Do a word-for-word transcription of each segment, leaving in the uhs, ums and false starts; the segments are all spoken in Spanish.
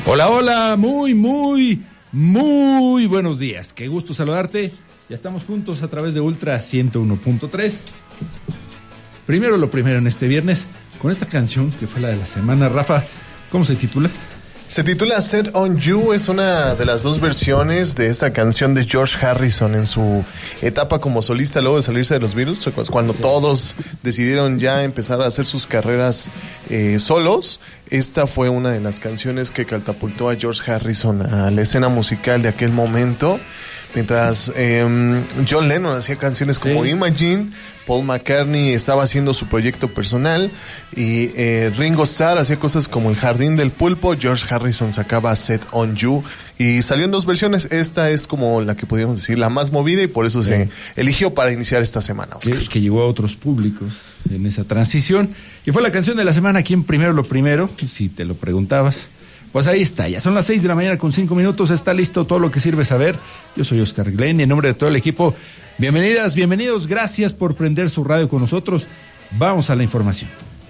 Hola, hola, muy, muy, muy buenos días. Qué gusto saludarte. Ya estamos juntos a través de Ultra ciento uno punto tres. Primero lo primero en este viernes, con esta canción que fue la de la semana. Rafa, ¿cómo se titula? Se titula Set on You, es una de las dos versiones de esta canción de George Harrison en su etapa como solista luego de salirse de los Beatles, cuando sí. todos decidieron ya empezar a hacer sus carreras eh, solos. Esta fue una de las canciones que catapultó a George Harrison a la escena musical de aquel momento. Mientras eh, John Lennon hacía canciones como sí. Imagine, Paul McCartney estaba haciendo su proyecto personal y eh, Ringo Starr hacía cosas como El Jardín del Pulpo. George Harrison sacaba Set on You y salió en dos versiones. Esta es como la que podríamos decir la más movida y por eso sí. se eligió para iniciar esta semana, Oscar. Que, que llegó a otros públicos en esa transición y fue la canción de la semana aquí en Primero lo Primero, si te lo preguntabas. Pues ahí está, ya son las seis de la mañana con cinco minutos, está listo todo lo que sirve saber. Yo soy Oscar Glenn y en nombre de todo el equipo, bienvenidas, bienvenidos, gracias por prender su radio con nosotros. Vamos a la información.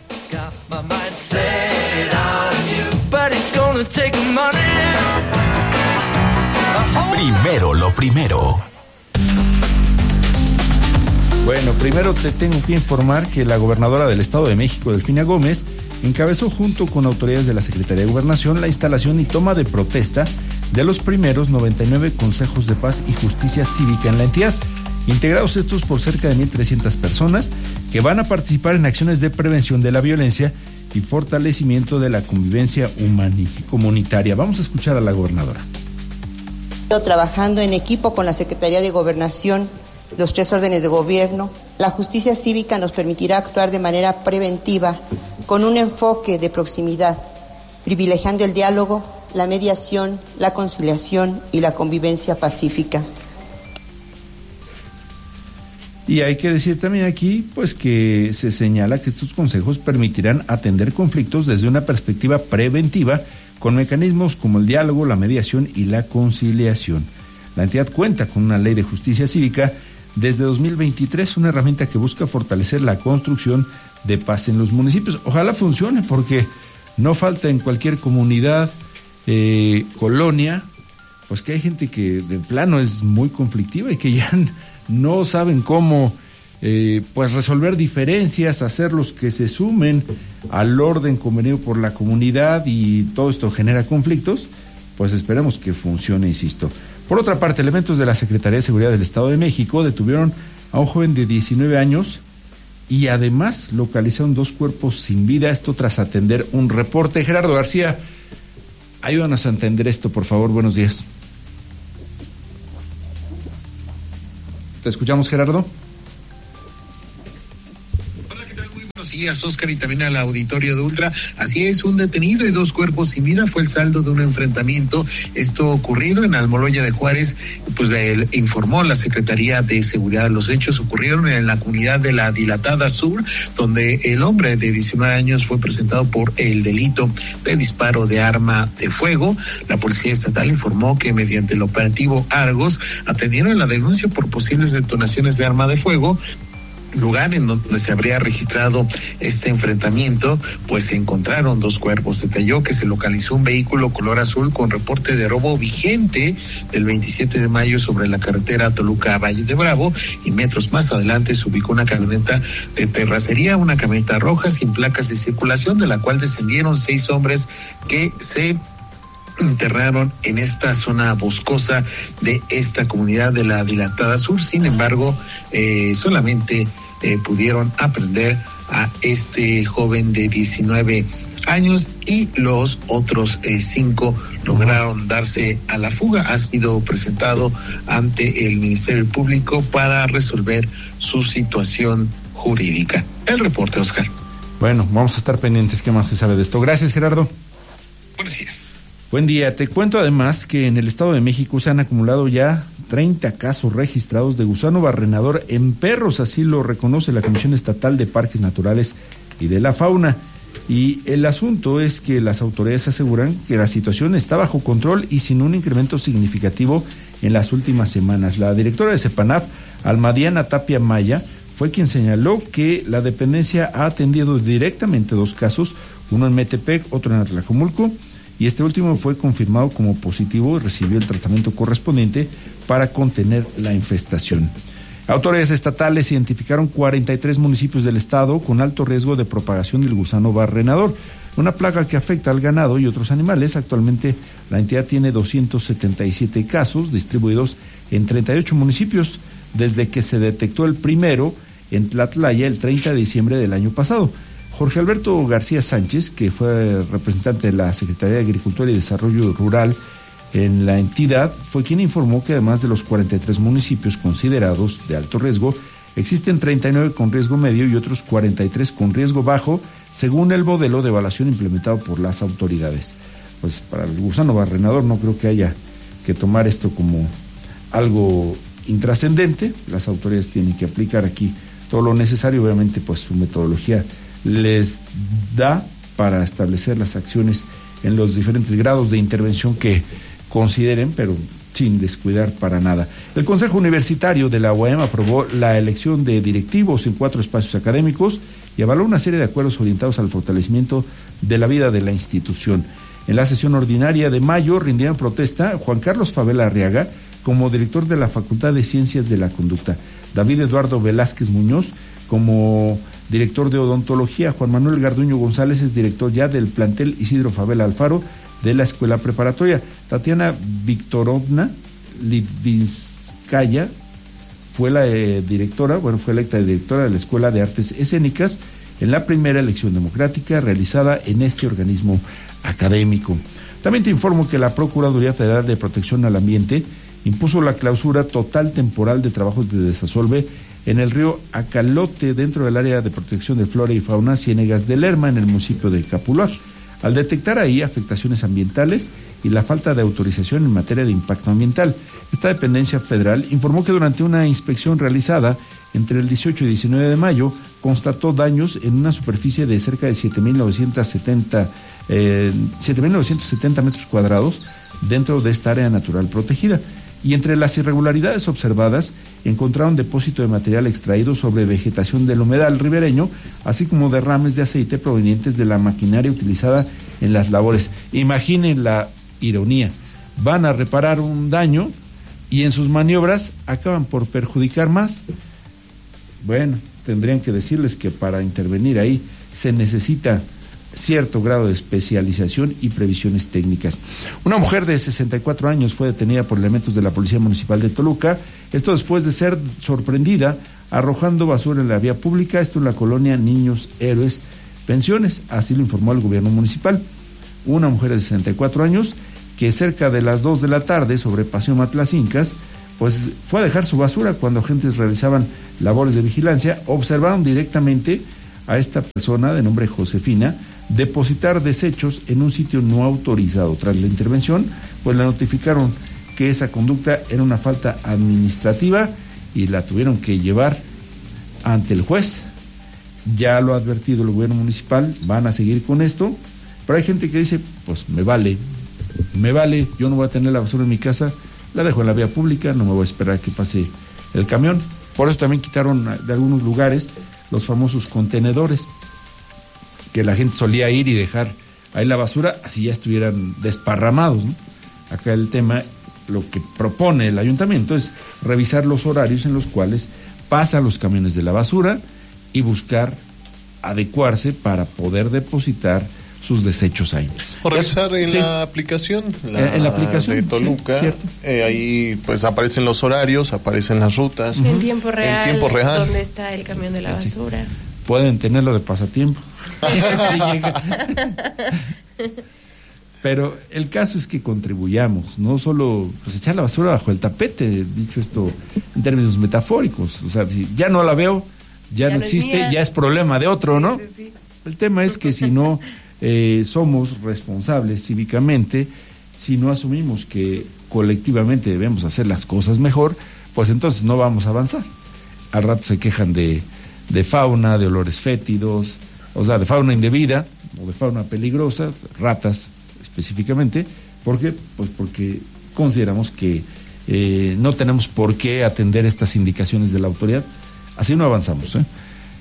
Primero lo primero. Bueno, primero te tengo que informar que la gobernadora del Estado de México, Delfina Gómez, encabezó junto con autoridades de la Secretaría de Gobernación la instalación y toma de protesta de los primeros noventa y nueve consejos de paz y justicia cívica en la entidad, integrados estos por cerca de mil trescientas personas que van a participar en acciones de prevención de la violencia y fortalecimiento de la convivencia humana y comunitaria. Vamos a escuchar a la gobernadora. Trabajando en equipo con la Secretaría de Gobernación, los tres órdenes de gobierno, la justicia cívica nos permitirá actuar de manera preventiva con un enfoque de proximidad, privilegiando el diálogo, la mediación, la conciliación y la convivencia pacífica. Y hay que decir también aquí, pues, que se señala que estos consejos permitirán atender conflictos desde una perspectiva preventiva con mecanismos como el diálogo, la mediación y la conciliación. La entidad cuenta con una ley de justicia cívica desde dos mil veintitrés, una herramienta que busca fortalecer la construcción de paz en los municipios. Ojalá funcione, porque no falta en cualquier comunidad, eh, colonia, pues que hay gente que de plano es muy conflictiva y que ya no saben cómo eh, pues resolver diferencias, hacerlos que se sumen al orden convenido por la comunidad y todo esto genera conflictos. Pues esperemos que funcione, insisto. Por otra parte, elementos de la Secretaría de Seguridad del Estado de México detuvieron a un joven de diecinueve años y además localizaron dos cuerpos sin vida, esto tras atender un reporte. Gerardo García, ayúdanos a entender esto, por favor, buenos días. ¿Te escuchamos, Gerardo? Buenos días, Oscar, y también al auditorio de Ultra. Así es, un detenido y dos cuerpos sin vida fue el saldo de un enfrentamiento. Esto ocurrido en Almoloya de Juárez, pues le informó la Secretaría de Seguridad. Los hechos ocurrieron en la comunidad de la Dilatada Sur, donde el hombre de diecinueve años fue presentado por el delito de disparo de arma de fuego. La Policía Estatal informó que mediante el operativo Argos atendieron la denuncia por posibles detonaciones de arma de fuego, lugar en donde se habría registrado este enfrentamiento, pues se encontraron dos cuerpos. Detalló que se localizó un vehículo color azul con reporte de robo vigente del veintisiete de mayo sobre la carretera Toluca-Valle de Bravo, y metros más adelante se ubicó una camioneta de terracería, una camioneta roja sin placas de circulación, de la cual descendieron seis hombres que se internaron en esta zona boscosa de esta comunidad de la Dilatada Sur. Sin embargo, eh, solamente eh, pudieron aprender a este joven de diecinueve años y los otros eh, cinco lograron darse a la fuga. Ha sido presentado ante el Ministerio Público para resolver su situación jurídica. El reporte, Oscar. Bueno, vamos a estar pendientes. ¿Qué más se sabe de esto? Gracias, Gerardo. Buenos días. Buen día. Te cuento además que en el Estado de México se han acumulado ya treinta casos registrados de gusano barrenador en perros, así lo reconoce la Comisión Estatal de Parques Naturales y de la Fauna. Y el asunto es que las autoridades aseguran que la situación está bajo control y sin un incremento significativo en las últimas semanas. La directora de CEPANAF, Almadiana Tapia Maya, fue quien señaló que la dependencia ha atendido directamente dos casos, uno en Metepec, otro en Atlacomulco, y este último fue confirmado como positivo y recibió el tratamiento correspondiente para contener la infestación. Autoridades estatales identificaron cuarenta y tres municipios del estado con alto riesgo de propagación del gusano barrenador, una plaga que afecta al ganado y otros animales. Actualmente la entidad tiene doscientos setenta y siete casos distribuidos en treinta y ocho municipios desde que se detectó el primero en Tlatlaya el treinta de diciembre del año pasado. Jorge Alberto García Sánchez, que fue representante de la Secretaría de Agricultura y Desarrollo Rural en la entidad, fue quien informó que además de los cuarenta y tres municipios considerados de alto riesgo, existen treinta y nueve con riesgo medio y otros cuarenta y tres con riesgo bajo, según el modelo de evaluación implementado por las autoridades. Pues para el gusano barrenador no creo que haya que tomar esto como algo intrascendente. Las autoridades tienen que aplicar aquí todo lo necesario. Obviamente, pues su metodología les da para establecer las acciones en los diferentes grados de intervención que consideren, pero sin descuidar para nada. El Consejo Universitario de la U A M aprobó la elección de directivos en cuatro espacios académicos y avaló una serie de acuerdos orientados al fortalecimiento de la vida de la institución. En la sesión ordinaria de mayo rindieron protesta Juan Carlos Favela Arriaga como director de la Facultad de Ciencias de la Conducta, David Eduardo Velázquez Muñoz como director de Odontología, Juan Manuel Garduño González es director ya del plantel Isidro Favela Alfaro de la Escuela Preparatoria, Tatiana Viktorovna Litvinskaya fue la eh, directora, bueno, fue electa directora de la Escuela de Artes Escénicas en la primera elección democrática realizada en este organismo académico. También te informo que la Procuraduría Federal de Protección al Ambiente impuso la clausura total temporal de trabajos de desasolve en el río Acalote dentro del área de protección de flora y fauna Ciénegas de Lerma en el municipio de Capular, al detectar ahí afectaciones ambientales y la falta de autorización en materia de impacto ambiental. Esta dependencia federal informó que durante una inspección realizada entre el dieciocho y diecinueve de mayo constató daños en una superficie de cerca de siete mil novecientos setenta metros cuadrados dentro de esta área natural protegida. Y entre las irregularidades observadas encontraron depósito de material extraído sobre vegetación del humedal ribereño, así como derrames de aceite provenientes de la maquinaria utilizada en las labores. Imaginen la ironía, van a reparar un daño y en sus maniobras acaban por perjudicar más. Bueno, tendrían que decirles que para intervenir ahí se necesita cierto grado de especialización y previsiones técnicas. Una mujer de sesenta y cuatro años fue detenida por elementos de la Policía Municipal de Toluca, esto después de ser sorprendida arrojando basura en la vía pública, esto en la colonia Niños Héroes Pensiones, así lo informó el gobierno municipal. Una mujer de sesenta y cuatro años que cerca de las dos de la tarde sobre Paseo Matlacincas, pues fue a dejar su basura cuando agentes realizaban labores de vigilancia, observaron directamente a esta persona de nombre Josefina depositar desechos en un sitio no autorizado. Tras la intervención, pues le notificaron que esa conducta era una falta administrativa y la tuvieron que llevar ante el juez. Ya lo ha advertido el gobierno municipal, van a seguir con esto, pero hay gente que dice, pues me vale, me vale, yo no voy a tener la basura en mi casa, la dejo en la vía pública, no me voy a esperar a que pase el camión. Por eso también quitaron de algunos lugares los famosos contenedores, que la gente solía ir y dejar ahí la basura, así ya estuvieran desparramados, ¿no? Acá el tema, lo que propone el ayuntamiento es revisar los horarios en los cuales pasan los camiones de la basura y buscar adecuarse para poder depositar sus desechos ahí. O revisar en sí. la aplicación, la, en la aplicación de Toluca, sí, eh, ahí pues aparecen los horarios, aparecen las rutas. En tiempo real. En tiempo real. ¿Dónde está el camión de la basura? Sí. Pueden tenerlo de pasatiempo. Pero el caso es que contribuyamos, no solo pues echar la basura bajo el tapete, dicho esto en términos metafóricos. O sea, si ya no la veo, ya, ya no existe, es ya es problema de otro, ¿no? Sí, sí, sí. El tema es que si no eh, somos responsables cívicamente, si no asumimos que colectivamente debemos hacer las cosas mejor, pues entonces no vamos a avanzar. Al rato se quejan de, de fauna, de olores fétidos, o sea, de fauna indebida o de fauna peligrosa, ratas específicamente. ¿Por qué? Pues porque consideramos que eh, no tenemos por qué atender estas indicaciones de la autoridad. Así no avanzamos, ¿eh?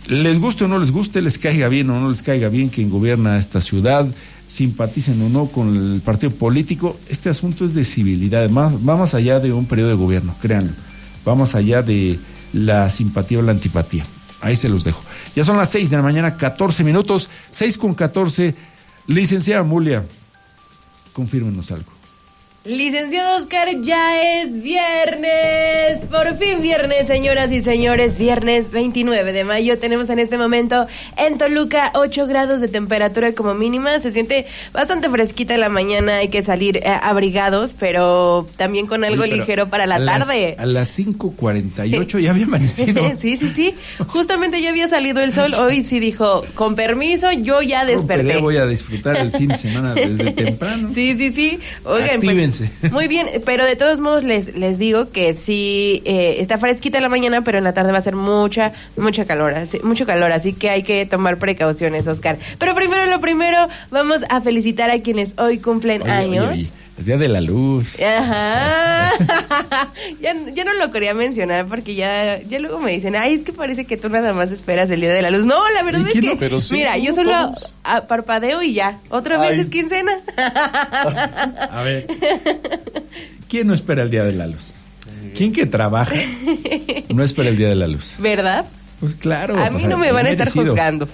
les guste o no les guste, les caiga bien o no les caiga bien quien gobierna esta ciudad, simpaticen o no con el partido político, este asunto es de civilidad, más, va más allá de un periodo de gobierno, créanlo, va más allá de la simpatía o la antipatía. Ahí se los dejo. Ya son las seis de la mañana, catorce minutos, seis con catorce. Licenciada Mulia, confírmenos algo. Licenciado Oscar, ya es viernes, por fin viernes, señoras y señores, viernes veintinueve de mayo, tenemos en este momento en Toluca ocho grados de temperatura como mínima, se siente bastante fresquita la mañana, hay que salir eh, abrigados, pero también con algo Oye, ligero para la a tarde. Las, a las cinco cuarenta y ocho sí. Ya había amanecido. Sí, sí, sí, justamente ya había salido el sol, hoy sí dijo, con permiso, yo ya desperté. No, voy a disfrutar el fin de semana desde temprano. Sí, sí, sí, oigan, pues, muy bien, pero de todos modos les les digo que sí eh, está fresquita la mañana, pero en la tarde va a ser mucha, mucha calor, así, mucho calor, así que hay que tomar precauciones, Oscar. Pero primero lo primero, vamos a felicitar a quienes hoy cumplen oye, años. Oye, oye. El Día de la Luz. Ajá. ya, ya no lo quería mencionar porque ya, ya luego me dicen, ay, es que parece que tú nada más esperas el Día de la Luz. No, la verdad es que, no? Pero sí, mira, yo solo a, a parpadeo y ya. Otra ay. vez es quincena. A ver, ¿quién no espera el Día de la Luz? ¿Quién que trabaja no espera el Día de la Luz? ¿Verdad? Pues claro. A mí no me van a estar merecido. juzgando.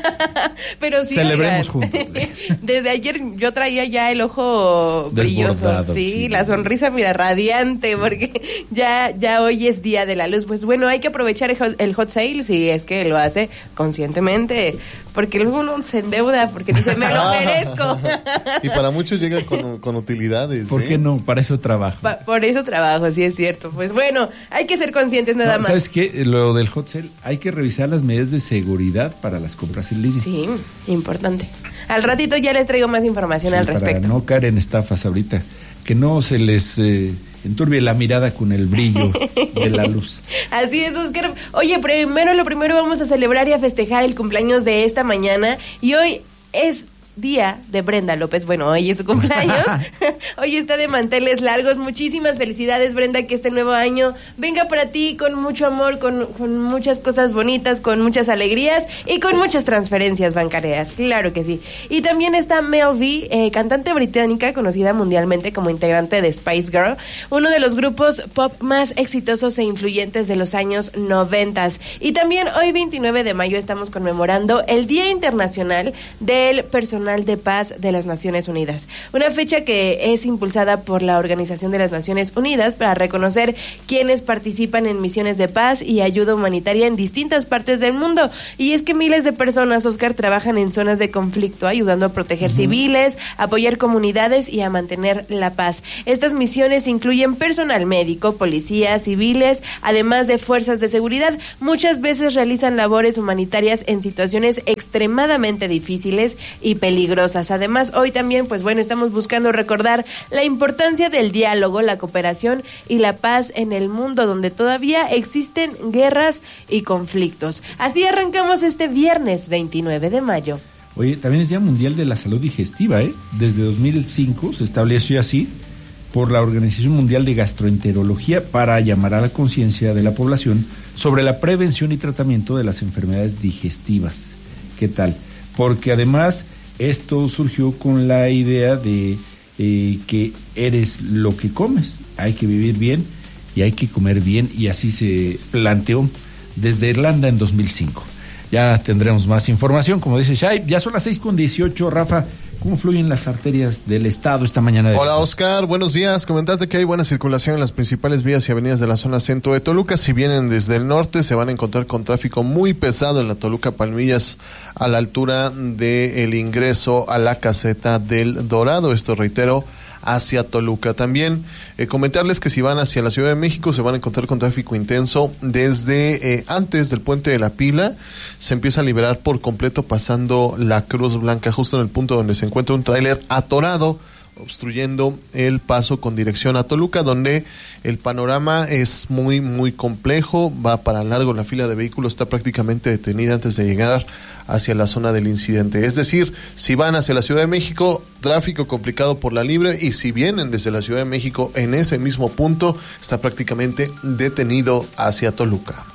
Pero sí, celebremos oigan, juntos. Desde ayer yo traía ya el ojo brilloso. Sí, sí, la sonrisa, mira, radiante, porque ya ya hoy es Día de la Luz. Pues bueno, hay que aprovechar el hot, el hot sale si es que lo hace conscientemente, porque luego uno se endeuda porque dice, me lo merezco. Y para muchos llega con, con utilidades. ¿Por ¿eh? qué no? Para eso trabajo. Pa, por eso trabajo, sí es cierto. Pues bueno, hay que ser conscientes nada no, más. ¿Sabes qué? Lo del hot sale, hay que revisar las medidas de seguridad para las compras en línea. Sí, importante. Al ratito ya les traigo más información sí, al respecto. Para no caer en estafas ahorita, que no se les eh, enturbie la mirada con el brillo de la luz. Así es, Oscar. Oye, primero lo primero vamos a celebrar y a festejar el cumpleaños de esta mañana y hoy es día de Brenda López. Bueno, hoy es su cumpleaños. Hoy está de manteles largos. Muchísimas felicidades, Brenda, que este nuevo año venga para ti con mucho amor, con, con muchas cosas bonitas, con muchas alegrías y con muchas transferencias bancarias. Claro que sí. Y también está Mel V, eh, cantante británica conocida mundialmente como integrante de Spice Girl, uno de los grupos pop más exitosos e influyentes de los años noventas. Y también hoy veintinueve de mayo estamos conmemorando el Día Internacional del Personal de Paz de las Naciones Unidas, una fecha que es impulsada por la Organización de las Naciones Unidas para reconocer quienes participan en misiones de paz y ayuda humanitaria en distintas partes del mundo. Y es que miles de personas, Oscar, trabajan en zonas de conflicto, ayudando a proteger uh-huh. civiles, apoyar comunidades y a mantener la paz. Estas misiones incluyen personal médico, policías, civiles, además de fuerzas de seguridad. Muchas veces realizan labores humanitarias en situaciones extremadamente difíciles y peligrosas. Peligrosas. Además, hoy también, pues bueno, estamos buscando recordar la importancia del diálogo, la cooperación y la paz en el mundo donde todavía existen guerras y conflictos. Así arrancamos este viernes veintinueve de mayo. Oye, también es Día Mundial de la Salud Digestiva, ¿eh? Desde dos mil cinco se estableció así por la Organización Mundial de Gastroenterología para llamar a la conciencia de la población sobre la prevención y tratamiento de las enfermedades digestivas. ¿Qué tal? Porque además esto surgió con la idea de eh, que eres lo que comes. Hay que vivir bien y hay que comer bien, y así se planteó desde Irlanda en dos mil cinco. Ya tendremos más información, como dice Shai. Ya son las seis con dieciocho, Rafa. ¿Cómo fluyen las arterias del estado esta mañana? De Hola, Oscar, buenos días. Comentarte que hay buena circulación en las principales vías y avenidas de la zona centro de Toluca. Si vienen desde el norte, se van a encontrar con tráfico muy pesado en la Toluca Palmillas, a la altura del ingreso a la caseta del Dorado. Esto, reitero, hacia Toluca. También eh, comentarles que si van hacia la Ciudad de México se van a encontrar con tráfico intenso desde eh, antes del Puente de la Pila. Se empieza a liberar por completo pasando la Cruz Blanca, justo en el punto donde se encuentra un tráiler atorado, obstruyendo el paso con dirección a Toluca, donde el panorama es muy, muy complejo. Va para largo, la fila de vehículos está prácticamente detenida antes de llegar hacia la zona del incidente. Es decir, si van hacia la Ciudad de México, tráfico complicado por la Libre, y si vienen desde la Ciudad de México, en ese mismo punto está prácticamente detenido hacia Toluca.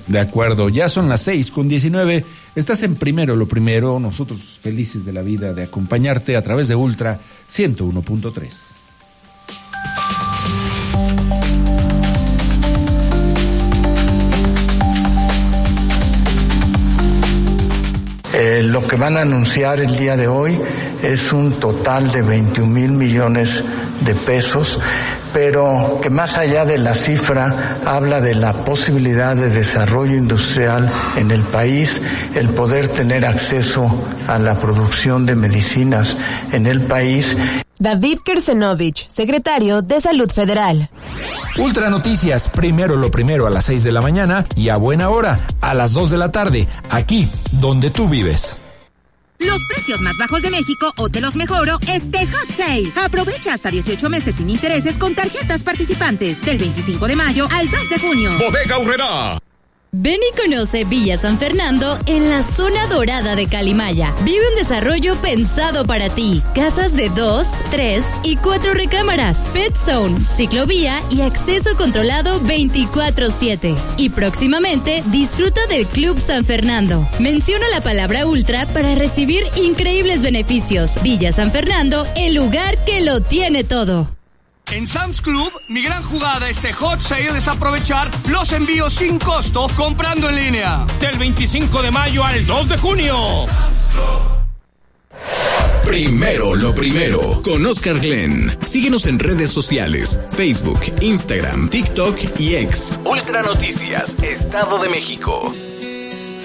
De acuerdo, ya son las seis con diecinueve. Estás en Primero lo Primero. Nosotros felices de la vida de acompañarte a través de Ultra ciento uno punto tres. Eh, lo que van a anunciar el día de hoy es un total de veintiún mil millones de pesos, pero que más allá de la cifra habla de la posibilidad de desarrollo industrial en el país, el poder tener acceso a la producción de medicinas en el país. David Kersenovich, secretario de Salud Federal. Ultra Noticias, Primero lo Primero a las seis de la mañana y a buena hora, a las dos de la tarde, aquí donde tú vives. Los precios más bajos de México o te los mejoro este Hot Sale. Aprovecha hasta dieciocho meses sin intereses con tarjetas participantes del veinticinco de mayo al dos de junio. Bodega Aurrerá. Ven y conoce Villa San Fernando en la zona dorada de Calimaya. Vive un desarrollo pensado para ti. Casas de dos, tres y cuatro recámaras. Pet Zone, ciclovía y acceso controlado veinticuatro siete. Y próximamente disfruta del Club San Fernando. Menciona la palabra Ultra para recibir increíbles beneficios. Villa San Fernando, el lugar que lo tiene todo. En Sam's Club, mi gran jugada este Hot Sale es aprovechar los envíos sin costo comprando en línea. Del veinticinco de mayo al dos de junio. Primero lo Primero con Oscar Glenn. Síguenos en redes sociales, Facebook, Instagram, TikTok y X. Ultra Noticias, Estado de México.